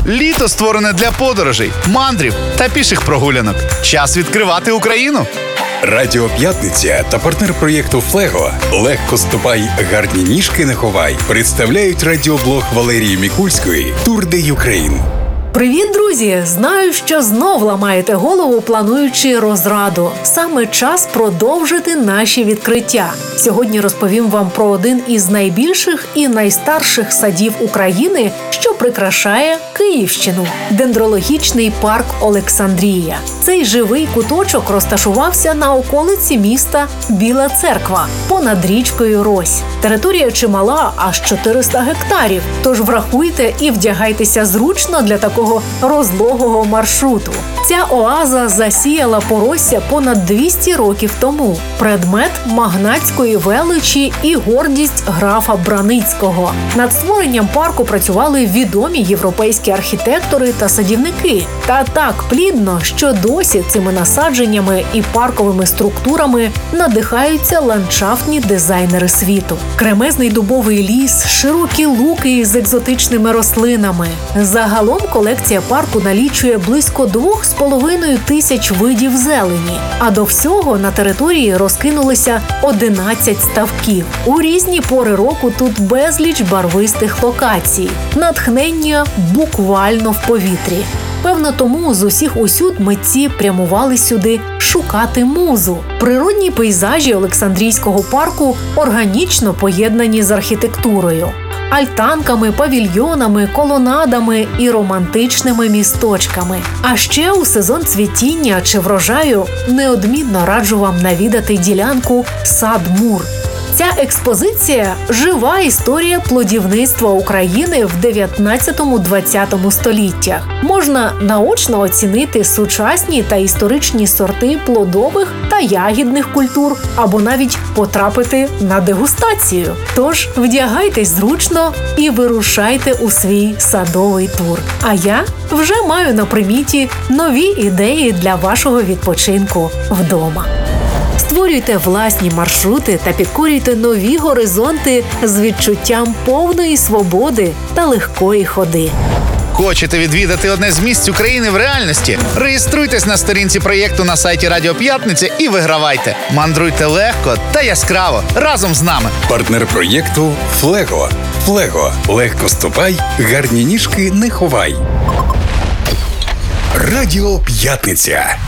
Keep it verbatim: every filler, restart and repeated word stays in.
Літо створене для подорожей, мандрів та піших прогулянок. Час відкривати Україну. Радіо П'ятниця та партнер проєкту «Флего» «Легко ступай, гарні ніжки не ховай» представляють радіоблог Валерії Мікульської «Тур де Юкрейн». Привіт, друзі! Знаю, що знов ламаєте голову, плануючи розраду. Саме час продовжити наші відкриття. Сьогодні розповім вам про один із найбільших і найстарших садів України, що прикрашає Київщину – дендрологічний парк Олександрія. Цей живий куточок розташувався на околиці міста Біла Церква, понад річкою Рось. Територія чимала, аж чотириста гектарів, тож врахуйте і вдягайтеся зручно для такого розлогого маршруту. Ця оаза засіяла поросся понад двісті років тому. Предмет магнатської величі і гордість графа Браницького. Над створенням парку працювали відомі європейські архітектори та садівники. Та так плідно, що досі цими насадженнями і парковими структурами надихаються ландшафтні дизайнери світу. Кремезний дубовий ліс, широкі луки з екзотичними рослинами. Загалом колекція парку налічує близько двох з половиною тисяч видів зелені, а до всього на території розкинулися одинадцять ставків. У різні пори року тут безліч барвистих локацій. Натхнення буквально в повітрі. Певно, тому з усіх усюд митці прямували сюди шукати музу. Природні пейзажі Олександрійського парку органічно поєднані з архітектурою. Альтанками, павільйонами, колонадами і романтичними місточками. А ще у сезон цвітіння чи врожаю неодмінно раджу вам навідати ділянку Сад-Мур. Ця експозиція – жива історія плодівництва України в дев'ятнадцятому-двадцятому століттях. Можна наочно оцінити сучасні та історичні сорти плодових та ягідних культур, або навіть потрапити на дегустацію. Тож вдягайтесь зручно і вирушайте у свій садовий тур. А я вже маю на приміті нові ідеї для вашого відпочинку вдома. Створюйте власні маршрути та підкорюйте нові горизонти з відчуттям повної свободи та легкої ходи. Хочете відвідати одне з місць України в реальності? Реєструйтесь на сторінці проєкту на сайті Радіо П'ятниця і вигравайте. Мандруйте легко та яскраво разом з нами. Партнер проєкту «Флего». «Флего» – легко ступай, гарні ніжки не ховай. Радіо П'ятниця.